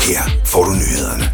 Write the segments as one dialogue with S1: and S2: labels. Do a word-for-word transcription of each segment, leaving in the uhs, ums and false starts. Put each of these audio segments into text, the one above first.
S1: Her får du nyhederne.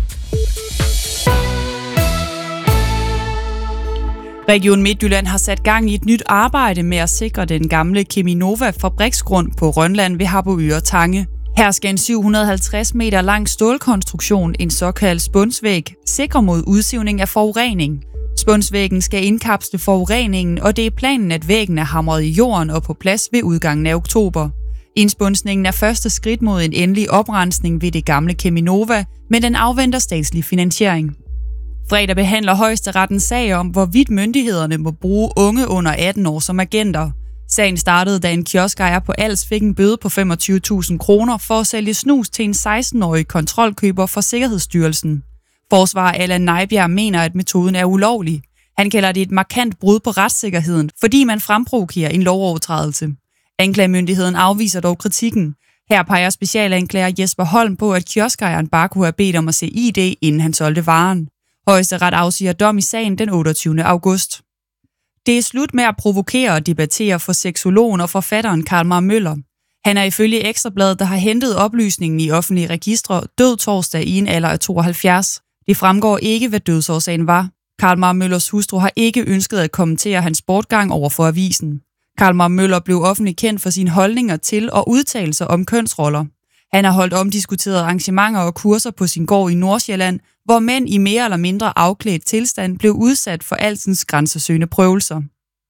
S2: Region Midtjylland har sat gang i et nyt arbejde med at sikre den gamle Cheminova-fabriksgrund på Rønland ved Harboøre Tange. Her skal en syv hundrede og halvtreds meter lang stålkonstruktion, en såkaldt spunsvæg, sikre mod udsivning af forurening. Spunsvæggen skal indkapsle forureningen, og det er planen, at væggen er hamret i jorden og på plads ved udgangen af oktober. Indspunsningen er første skridt mod en endelig oprensning ved det gamle Cheminova, men den afventer statslig finansiering. Fredag behandler Højesteret sag om, hvorvidt myndighederne må bruge unge under atten år som agenter. Sagen startede, da en kioskejer på Als fik en bøde på femogtyve tusind kroner for at sælge snus til en seksten-årig kontrolkøber for Sikkerhedsstyrelsen. Forsvarer Allan Nejbjerg mener, at metoden er ulovlig. Han kalder det et markant brud på retssikkerheden, fordi man fremprovokerer en lovovertrædelse. Anklagemyndigheden afviser dog kritikken. Her peger specialanklager Jesper Holm på, at kioskejeren bare kunne have bedt om at se I D, inden han solgte varen. Højesteret afsiger dom i sagen den otteogtyvende august. Det er slut med at provokere og debattere for seksologen og forfatteren Karl Møller. Han er ifølge Ekstrabladet, der har hentet oplysningen i offentlige registre, død torsdag i en alder af tooghalvfjerds. Det fremgår ikke, hvad dødsårsagen var. Karl Møllers hustru har ikke ønsket at kommentere hans bortgang over for avisen. Karl Møller blev offentligt kendt for sine holdninger til og udtalelser om kønsroller. Han har holdt omdiskuterede arrangementer og kurser på sin gård i Nordsjælland, hvor mænd i mere eller mindre afklædt tilstand blev udsat for alskens grænsesøgende prøvelser.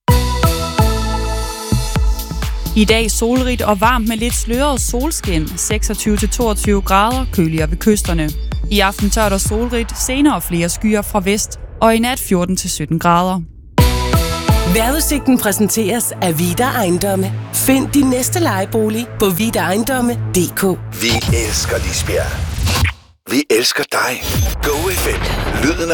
S2: I dag solrigt og varmt med lidt sløret solskin, seksogtyve til toogtyve grader, køligere ved kysterne. I aften tørt og solrigt, senere flere skyer fra vest, og i nat fjorten til sytten grader.
S3: Vejrudsigten præsenteres af Vida Ejendomme. Find din næste lejebolig på vida ejendomme punktum d k.
S1: Vi elsker Lisbjerg. Vi elsker dig. Go F M. Lyden